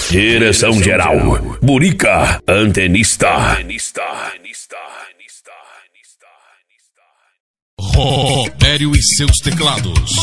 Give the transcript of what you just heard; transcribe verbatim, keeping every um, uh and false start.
Direção geral, Burica, antenista. Rotério e seus teclados.